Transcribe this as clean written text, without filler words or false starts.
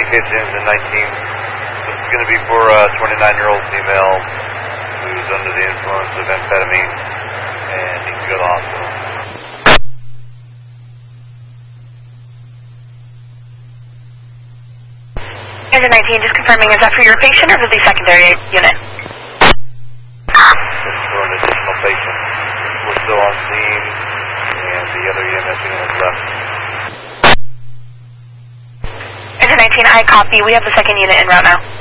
case engine 19. This is going to be for a 29-year-old female who's under the influence of amphetamine and needs to go to the hospital. Engine 19, just confirming, is that for your patient or for the secondary unit? It's for an additional patient. We're still on scene, and the other EMS unit has left. Engine 19, I copy. We have the second unit en route now.